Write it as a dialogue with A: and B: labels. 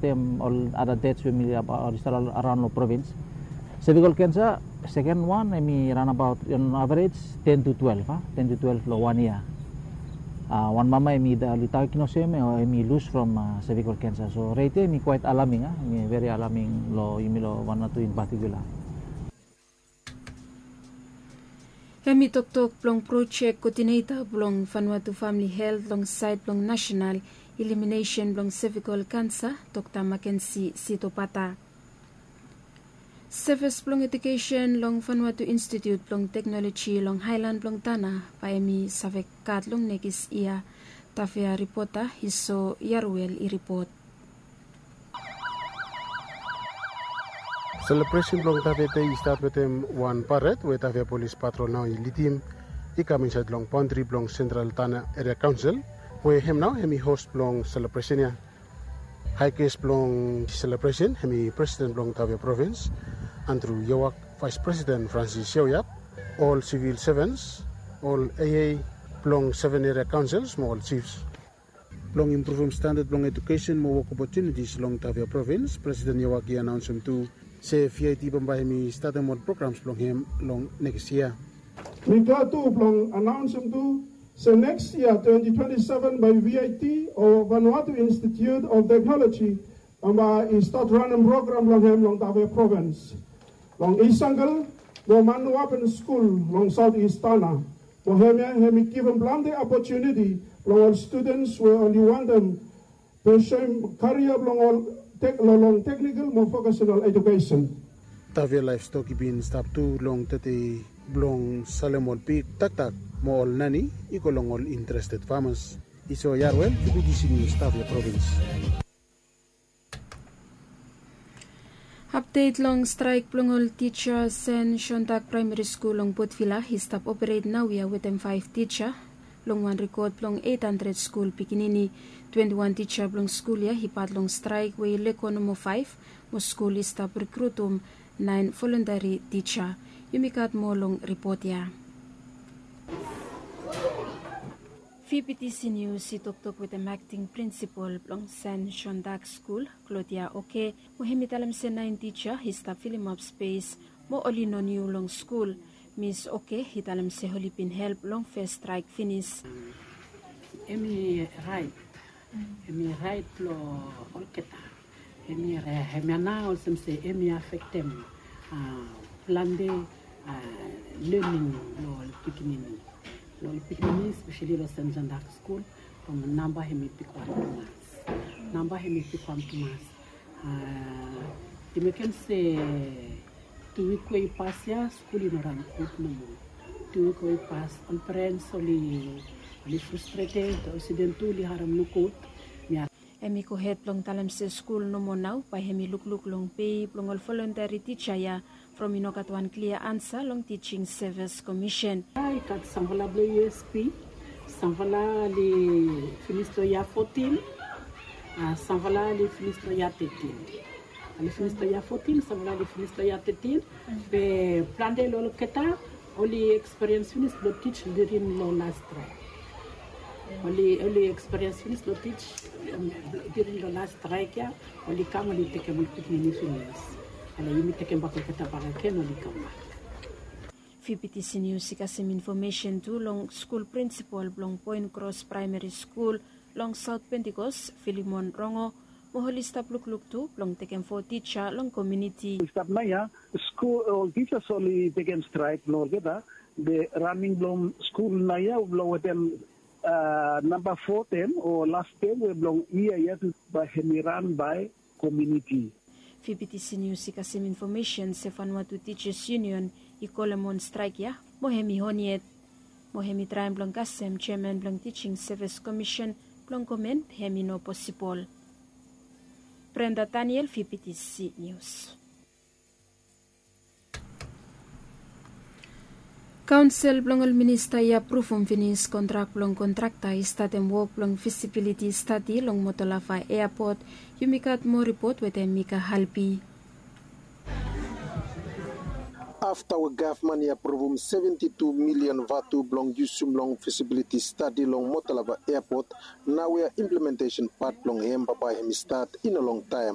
A: them all other dates we may around the province. Cervical cancer, second one, I mean, run about on average 10 to 12, 10 to 12 lo 1 year. One mama I mean the lithiakinosome or I mean lose from cervical cancer. So rate I mean quite alarming, I mean very alarming lo 1 or 2 in particular.
B: Hemi Tok Blong Project Coordinator Blong Vanuatu Family Health Long Side Blong National Elimination Blong Cervical Cancer Dr. Mackenzie Sitopata. Service Blong Education Long Vanuatu Institute Blong Technology Long Highland Blong Tana Paemi Savekat Long Negis Ia Tafia Reporter Hiso Yarwell I-report.
C: Celebration long tavete start with them one parade with a police patrol now in Litim. He come inside long Pondri Blong Central Tana Area Council. We him now hemi host Blong celebration ya. High case Blong celebration hemi President Blong Tavia Province. Andrew Yawak Vice President Francis Sioyap. All civil servants, all AA Blong 7 area councils, all chiefs. Blong improve standard Blong education more work opportunities Long Tavia Province. President Yawaki announced him to say FIT Bambahimi started more programs Blong him long next year.
D: We got to Blong announce him to say next year 2027 by VIT or Vanuatu Institute of Technology and start running program Long him Long Tavia Province. Long Isangal, Long Manuapen School Long Southeast Tana. Hemi give them plenty opportunity. Long all students will only want them to show career Long all long technical more vocational education.
C: Tavia livestock bin stop too long tati blong salemol pig tak mo all nani iko long all interested farmers. Iso Yarwell PBDC News Tavia Province.
B: Update long strike plungol teacher Sen Shontak Primary School long Botvilla he stop operate now ya with them 5 teacher long one record plong 800 school pikinini 21 teacher plong school ya hipat long strike way leko number 5 mo school stop recruitum 9 voluntary teacher yumikat mo long report ya. VPTC News si Tok with the acting principal plong San Shondak School Claudia Oke mo himitalam sa 9 teacher he stop filling up space mo olino new long school. Miss Oke hitalam se holipin help long first strike finish.
E: Emi right lo olketa. Emi na also se emi affectem plande learning lo pikinini. Lo pikinini especially lo St. John Dark School from number hemi pikwan tumas. Number hemi pikwan tumas. You can say tu koi pasya school in orang kut namo tu koi pas on parents oli frustrated accidental li haram nukut mia
B: emi ko het long talam se school no now pa hemi look long pay long all voluntary teacher ya from inokat one clear answer long teaching service commission
E: ai kat samvala USP samvala li finistro ya 14 samvala li finistro ya 13 ali finistro ya 14 samvala li finistro ya 13 be plande lo keta only experience finish lo teach during lo last strike only experience finish lo teach during the last strike ya only come only take mo pikini finish ala yimi take mbako keta para ken only come.
B: VPTC News sikasim information to long school principal Blong Point Cross Primary School long South Pentecost Philemon Rongo moholi stop look to long taken for teacher long community.
F: Stop na ya school teachers only taken strike no geta the running long school na ya blow them number 14 or last time we belong here yet by run by community.
B: VPTC News sikasim information sa Vanuatu Teachers Union ikolemon strike ya mohemi honiet mohemi train blong kasem chairman blong teaching service commission blong comment hemi no possible. Brenda Daniel, VPTC News. Council Blongol Minister ya approve finish contract blong kontrakta statem work blong feasibility study long Motolafa Airport. Yumikat mo report with Mika Halpi.
G: After our government approved 72 million vatu blong yusum long feasibility study long Motolava Airport, now we are implementation part long Mbaba hemi start in a long time.